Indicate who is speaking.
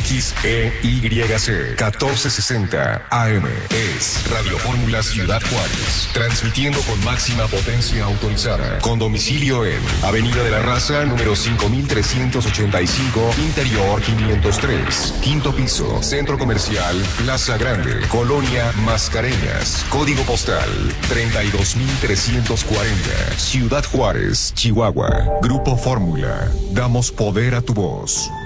Speaker 1: XEYC 1460 AM. Es Radio Fórmula Ciudad Juárez. Transmitiendo con máxima potencia autorizada. Con domicilio en Avenida de la Raza, número 5385, Interior 503. Quinto piso, Centro Comercial Plaza Grande, Colonia Mascareñas. Código postal 32340. Ciudad Juárez, Chihuahua. Grupo Fórmula. Damos poder a tu voz.